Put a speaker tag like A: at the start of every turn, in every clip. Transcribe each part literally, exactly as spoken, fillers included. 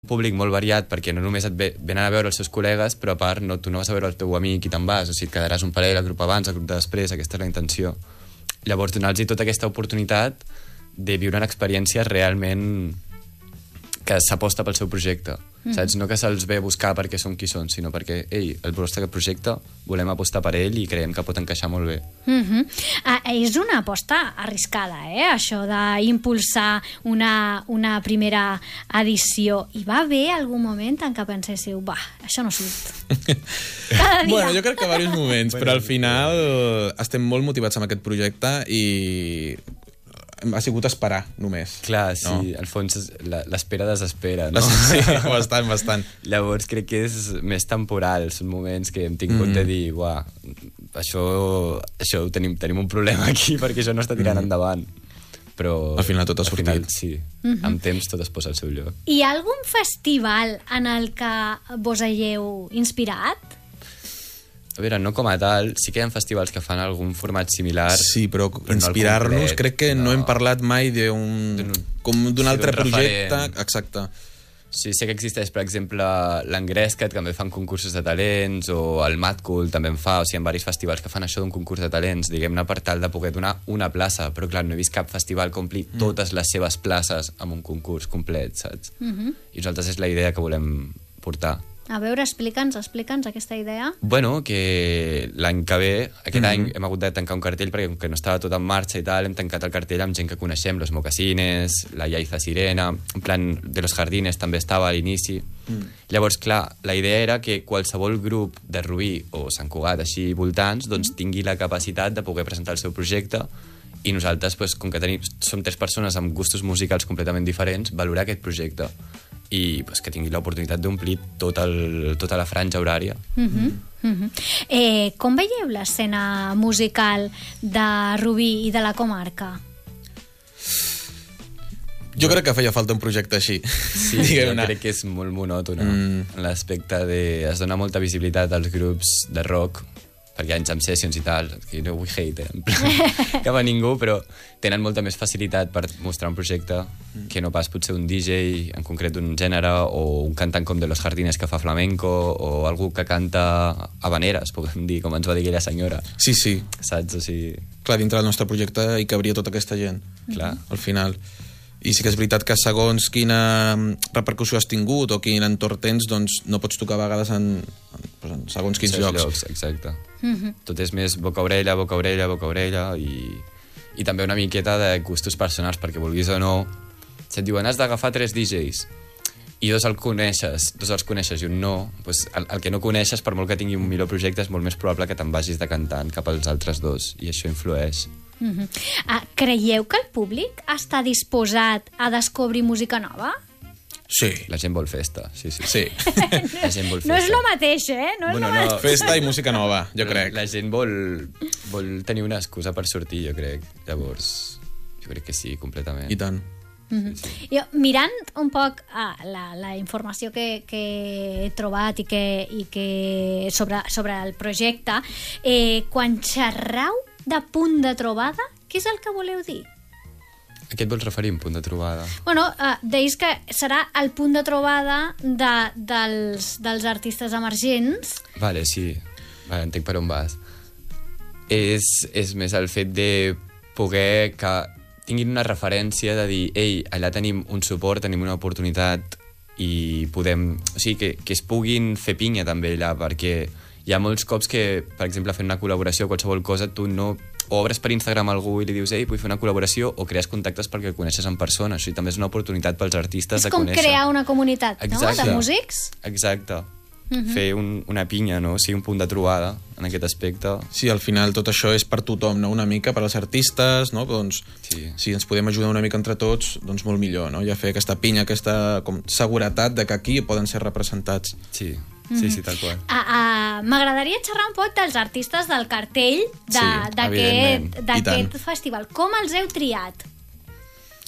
A: públic molt variat, perquè no només et ve, venen a veure els seus col·legues, però a part no, tu no vas a veure el teu amic i te'n vas, o sigui, et quedaràs un parell, el grup abans, el grup de després, aquesta és la intenció. Llavors, donar-los tota aquesta oportunitat de viure una experiència realment que s'aposta pel seu projecte, mm. saps? No que se'ls ve a buscar perquè són qui són, sinó perquè, ei, el vostre projecte volem apostar per ell i creiem que pot encaixar molt bé.
B: Mm -hmm. uh, és una aposta arriscada, eh? Això d'impulsar una, una primera edició. Hi va haver algun moment en què penséssiu, va, això no surt. Cada dia.
C: Bueno, jo crec que diversos moments, però al final estem molt motivats amb aquest projecte i ha sigut esperar, només.
A: Clar, sí,
C: no?
A: al fons l'espera desespera, no?
C: Sí, bastant, bastant.
A: Llavors crec que és més temporal, són moments que hem tingut mm. de dir, uah, això, això tenim, tenim un problema aquí perquè això no està tirant mm. endavant. Però
C: al final tot ha sortit.
A: Final, sí, mm -hmm. amb temps tot es posa al seu lloc.
B: Hi ha algun festival en el que vos hagueu inspirat?
A: A veure, no com a tal, sí que hi ha festivals que fan algun format similar.
C: Sí, però, però inspirar-nos, no crec que no. no hem parlat mai d'un com d'un sí, altre projecte. Referent. Exacte.
A: Sí, sé que existeix, per exemple, l'Engresca, que també fan concursos de talents, o el Mad Cool també en fa, o sigui, hi ha diversos festivals que fan això d'un concurs de talents, diguem-ne, per tal de poder donar una plaça, però clar, no he vist cap festival complir mm. totes les seves places amb un concurs complet, saps? Mm -hmm. I nosaltres és la idea que volem portar.
B: A veure, explica'ns, explica'ns aquesta idea.
A: Bueno, que l'any que ve, aquest mm-hmm. any hem hagut de tancar un cartell perquè com que no estava tot en marxa i tal, hem tancat el cartell amb gent que coneixem, Los Mocasines, la Yaiza Sirena, en plan, de Los Jardines també estava a l'inici. Mm. Llavors, clar, la idea era que qualsevol grup de Rubí o Sant Cugat, així voltants, doncs tingui la capacitat de poder presentar el seu projecte i nosaltres, pues, com que tenim, som tres persones amb gustos musicals completament diferents, valorar aquest projecte i pues, que tingui l'oportunitat d'omplir tot el, tota la franja horària.
B: Mm-hmm. Mm-hmm. Eh, com veieu l'escena musical de Rubí i de la comarca?
C: Jo crec que feia falta un projecte així.
A: Sí, jo crec que és molt monòtona mm. en l'aspecte de... Es dona molta visibilitat als grups de rock, perquè hi ha jam sessions i tal, que no vull hate, eh? cap a ningú, però tenen molta més facilitat per mostrar un projecte que no pas potser un D J, en concret un gènere, o un cantant com de Los Jardines que fa flamenco, o algú que canta habaneres, podem dir, com ens va dir aquella senyora.
C: Sí, sí.
A: Saps? O sigui...
C: Clar, dintre del nostre projecte hi cabria tota aquesta gent.
A: Clar.
C: Al final. I sí que és veritat que segons quina repercussió has tingut o quin entorn tens, doncs no pots tocar a vegades en, en, en segons quins llocs.
A: llocs. Exacte. Mm-hmm. Tot és més boca-orella, boca-orella, boca-orella i, i també una miqueta de gustos personals, perquè vulguis o no, si et diuen has d'agafar tres D Js i dos els coneixes, dos els coneixes i un no, doncs el, el que no coneixes, per molt que tingui un millor projecte, és molt més probable que te'n vagis de cantant cap als altres dos, i això influeix.
B: Mm-hmm. uh, Creieu que el públic està disposat a descobrir música nova?
C: Sí.
A: La gent vol festa, sí, sí.
C: sí.
A: La gent vol festa.
B: No és el mateix, eh? No és
A: bueno,
B: lo mateix.
A: no.
C: Festa i música nova, jo crec.
A: La, la gent vol, vol tenir una excusa per sortir, jo crec. Llavors, jo crec que sí, completament.
C: I tant.
B: Mm-hmm. Sí, sí. Jo, mirant un poc ah, la, la informació que, que he trobat i que, i que sobre, sobre el projecte, eh, quan xerrau de punt de trobada, què és el que voleu dir?
A: A què et vols referir, un punt de trobada?
B: Bueno, uh, deies que serà el punt de trobada de, dels, dels artistes emergents.
A: Vale, sí. Vale, entenc per on vas. És, és més el fet de poder que tinguin una referència de dir, ei, allà tenim un suport, tenim una oportunitat i podem... O sigui, que, que es puguin fer pinya també allà, perquè hi ha molts cops que, per exemple, fent una col·laboració o qualsevol cosa, tu no... O obres per Instagram a algú i li dius, ei, vull fer una col·laboració, o crees contactes perquè el coneixes en persona. Això també és una oportunitat pels artistes de conèixer.
B: És com crear una comunitat,
A: exacte,
B: no?, de músics.
A: Exacte. Uh-huh. Fer un, una pinya, no? O sigui, un punt de trobada en aquest aspecte.
C: Sí, al final tot això és per tothom, no? Una mica per als artistes, no? Doncs, sí. Si ens podem ajudar una mica entre tots, doncs molt millor, no? Ja fer aquesta pinya, aquesta com, seguretat de que aquí poden ser representats.
A: Sí. Sí, sí, tal qual.
B: Uh, uh, M'agradaria xerrar un poc dels artistes del cartell
A: d'aquest
B: de, sí, festival. Com els heu triat?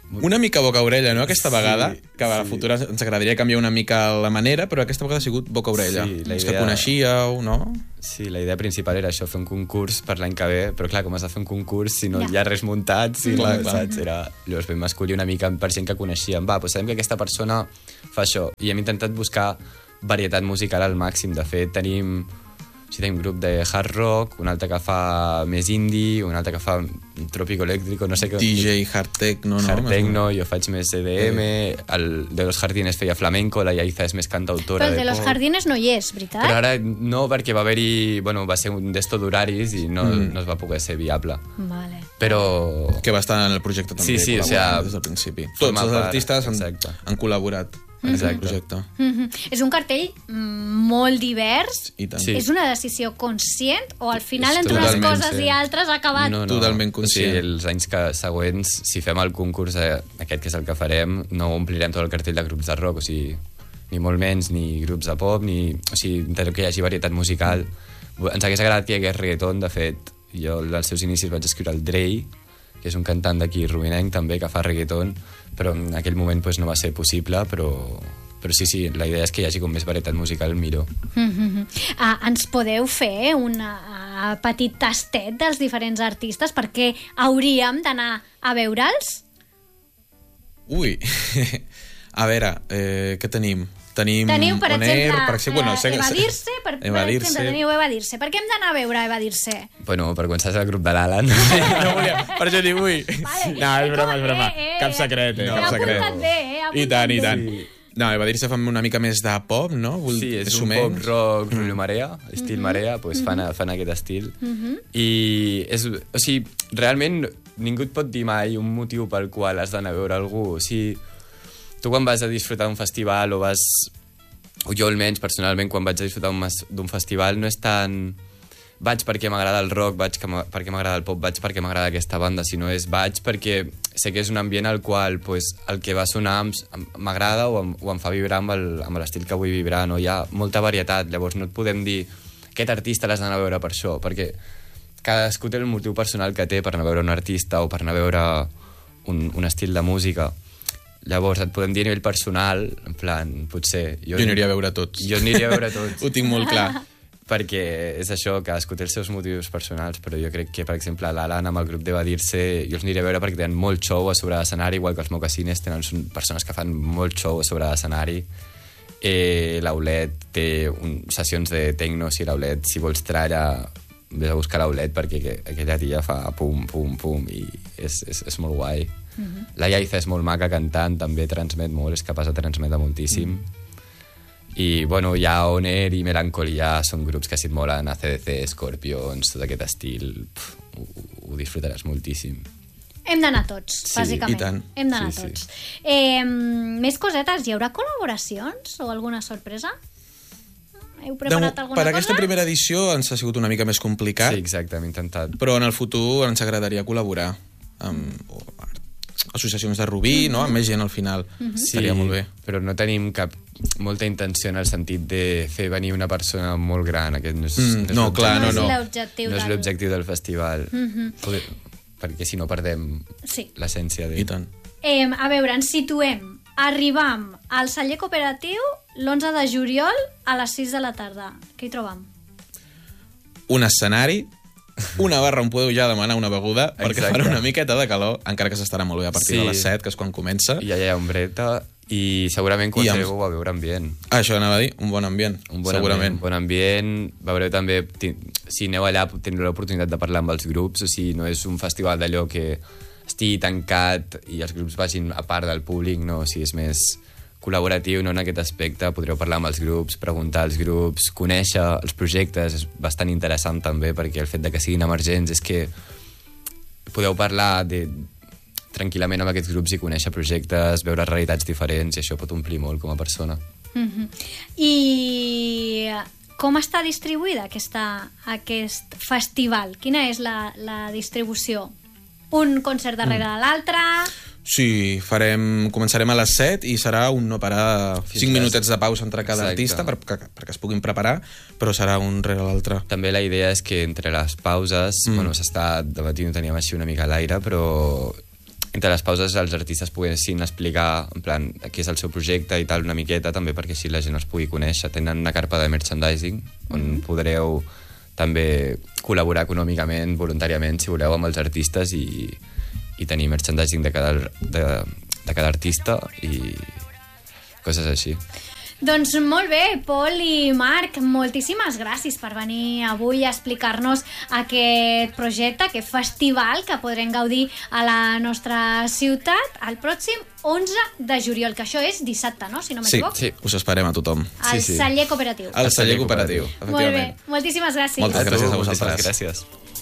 C: una mica boca-orella, no?, aquesta vegada,
A: sí,
C: que a la
A: sí.
C: futura ens agradaria canviar una mica la manera, però aquesta vegada ha sigut boca-orella.
A: Sí, la
C: Els
A: idea-
C: que coneixíeu, no?
A: Sí, la idea principal era això, fer un concurs per l'any que ve, però clar, com has de fer un concurs si no
B: Ja.
A: hi ha res muntat, si
C: Clar,
A: no,
C: clar.
A: saps? Era, llavors vam escollir una mica per gent que coneixíem. Va, doncs sabem que aquesta persona fa això. I hem intentat buscar varietat musical al màxim. De fet, tenim, o sigui, tenim un grup de hard rock, un altre que fa més indie, un altre que fa trópico eléctrico, no sé què...
C: D J, hard techno, no?
A: Hard techno, jo faig més E D M, el de los jardines feia flamenco, la Yaiza és més cantautora
B: Però el
A: de
B: de los
A: pop.
B: jardines no hi és, veritat?
A: Però ara no, perquè va haver-hi... Bueno, va ser un d'esto d'horaris i no, mm. no es va poder ser viable.
B: Vale.
A: Però...
C: Que va estar en el projecte també,
A: Sí, sí, o
C: col·laborant
A: sea,
C: des del principi. Tots
A: forma
C: els
A: part,
C: artistes han,
A: exacte.
C: han col·laborat en el
A: Exacte.
C: projecte.
B: Mm-hmm. És un cartell mm, molt divers.
C: I tant.
A: Sí.
B: És una decisió conscient o al final
A: És
B: entre unes
C: totalment,
B: coses
C: sí.
B: i altres ha acabat?
A: No, no.
C: Totalment
A: O
C: conscient.
A: sigui, els anys que, següents, si fem el concurs eh, aquest, que és el que farem, no omplirem tot el cartell de grups de rock, o sigui, ni molt menys, ni grups de pop, ni... O sigui, intentarem que hi hagi varietat musical. Ens hagués agradat que hi hagués reggaeton, de fet. Jo, als seus inicis, vaig escriure el Drey, que és un cantant d'aquí rovinenc, també, que fa reggaeton, però en aquell moment pues, no va ser possible, però... Però sí, sí, la idea és que hi hagi com més varietat musical, millor.
B: Mm-hmm. Ah, ens podeu fer un uh, petit tastet dels diferents artistes perquè hauríem d'anar a veure'ls?
C: Ui, a veure, eh, què tenim? Tenim
B: Teniu, per
C: On Air,
B: exemple,
C: per exemple, bueno, sé,
B: eh, Evadir-se, per, per
C: Evadir-se.
B: exemple, teniu Evadir-se. Per què hem d'anar a veure Evadir-se?
A: Bueno, per quan estàs al grup de l'Alan...
C: No volia, per això dic, ui.
B: Vale.
C: No, és broma, és broma.
B: Eh, eh,
C: Cap secret, eh,
B: no.
C: cap
B: Ha
C: secret.
B: apuntat bé, eh, ha
C: I tant, i
B: apuntat
C: tant.
A: bé.
C: No, Evadir-se fan una mica més de pop, no? Vull,
A: Sí, és
C: més
A: un
C: o
A: pop
C: menys.
A: rock, rotllo marea, estil marea, doncs fan, fan aquest estil. I, és, o sigui, realment ningú et pot dir mai un motiu pel qual has d'anar a veure algú. O sigui, tu quan vas a disfrutar d'un festival o vas... O jo almenys, personalment, quan vaig a disfrutar d'un mas- d'un festival no és tan... Vaig perquè m'agrada el rock, vaig que m'a- perquè m'agrada el pop, vaig perquè m'agrada aquesta banda, sinó és vaig perquè sé que és un ambient al qual pues, el que va sonar em- em- m'agrada o, em, o em fa vibrar amb el- amb l'estil que vull vibrar. No? Hi ha molta varietat, llavors no et podem dir aquest artista l'has d'anar a veure per això, perquè cadascú té el motiu personal que té per anar a veure un artista o per anar a veure un, un estil de música. Llavors et podem dir a nivell personal, en plan, potser...
C: Jo aniria a veure tots.
A: Jo aniria a veure tots.
C: Ho tinc molt clar.
A: Perquè és això, cadascú té els seus motius personals, però jo crec que, per exemple, l'Alan amb el grup d'Evadir-se, jo els aniré a veure perquè tenen molt show a sobre l'escenari, igual que els Mocasines tenen són persones que fan molt show a sobre l'escenari. Eh, L'Aulet té un, sessions de techno, si l'Aulet, si vols tralla, vés a buscar l'Aulet perquè que, aquella tia fa pum, pum, pum, i és, és, és molt guai. Mm-hmm. La Yaiza és molt maca cantant, també transmet molt, és capaç de transmetre moltíssim. Mm. I, bueno, hi ha On Air i Melancolia, són grups que si et molen, A C D C, Scorpions, tot aquest estil, pf, ho, ho disfrutaràs moltíssim.
B: Hem d'anar tots,
A: Sí,
B: bàsicament.
C: i tant.
B: Hem d'anar
A: Sí, sí.
B: tots. Eh, més cosetes, hi haurà col·laboracions o alguna sorpresa? Heu preparat
C: De-
B: alguna
C: per
B: cosa?
C: aquesta primera edició ens ha sigut una mica més complicat,
A: Sí, exacte, hem intentat.
C: però en el futur ens agradaria col·laborar amb o, associacions de Rubí, no? Amb més gent al final. Estaria molt bé.
A: Però no tenim cap molta intenció en el sentit de fer venir una persona molt gran. Aquest no és,
C: Mm,
A: és
C: no,
A: l'objectiu.
C: clar, no,
B: és
C: no.
B: l'objectiu
A: No és
B: del-
A: l'objectiu del festival. Poder- perquè si no perdem
B: Sí.
A: l'essència de...
C: I tant.
B: Eh, a veure, ens situem. Arribam al celler cooperatiu l'onze de juliol a les sis de la tarda. Què hi trobam?
C: Un escenari, una barra on podeu ja demanar una beguda, perquè
A: Exacte.
C: farà una miqueta de calor, encara que s'estarà molt bé a partir
A: Sí.
C: de les set, que és quan comença.
A: I allà hi ha ombreta i segurament quan
C: I amb-
A: arribeu va veure ambient.
C: Ah, això anava a dir, un bon ambient,
A: Un bon
C: segurament.
A: ambient, bon ambient. Veureu també, ti- si aneu allà tindreu l'oportunitat de parlar amb els grups, o sigui, no és un festival d'allò que estigui tancat i els grups vagin a part del públic, no, o sigui, és més col·laboratiu, no, en aquest aspecte. Podreu parlar amb els grups, preguntar als grups, conèixer els projectes, és bastant interessant també, perquè el fet de que siguin emergents és que podeu parlar de, tranquil·lament amb aquests grups i conèixer projectes, veure realitats diferents, i això pot omplir molt com a persona.
B: Mm-hmm. I com està distribuïda aquesta, aquest festival? Quina és la, la distribució? Un concert darrere
C: Mm.
B: de l'altre?
C: Sí, farem, començarem a les set i serà un no parar,
A: Fins
C: cinc
A: les-
C: minutets de pausa entre cada
A: Exacte.
C: artista perquè, perquè es puguin preparar, però serà un rere l'altre.
A: També la idea és que entre les pauses, mm. bueno, s'està debatint, teníem així una mica a l'aire, però entre les pauses els artistes poguessin explicar en plan què és el seu projecte i tal una miqueta, també perquè així la gent els pugui conèixer. Tenen una carpa de merchandising on mm-hmm. podreu també col·laborar econòmicament, voluntàriament, si voleu, amb els artistes i, i tenir merchandising de cada, de, de cada artista i coses així.
B: Doncs molt bé, Pol i Marc, moltíssimes gràcies per venir avui a explicar-nos aquest projecte, aquest festival que podrem gaudir a la nostra ciutat el pròxim onze de juliol, que això és dissabte, no? Si no m'equivoco.
C: Sí, sí, us esperem a tothom.
B: Al
A: sí, sí.
B: Celler Cooperatiu.
C: Al Celler Cooperatiu,
B: efectivament. Molt bé, moltíssimes gràcies.
C: Moltes gràcies a vosaltres.
A: Gràcies.